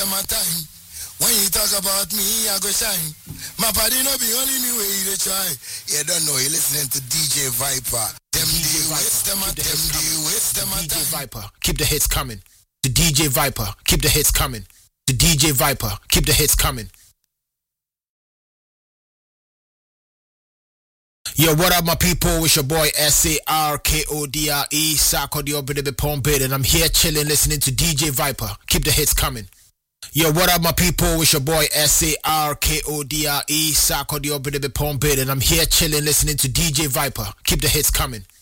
my time. When you talk about me, I go shine. My body no be only me way you try. You don't know, you listening to DJ Viper. Them the waste them DJ Viper, keep the hits coming. The DJ Viper, keep the hits coming. The DJ Viper, keep the hits coming. Yo, what up, my people? It's your boy SARKODRE, Sako the Obede Pombid, and I'm here chilling, listening to DJ Viper. Keep the hits coming. Yo, what up, my people? It's your boy SARKODRE, Sako the Obede Pombid, and I'm here chilling, listening to DJ Viper. Keep the hits coming.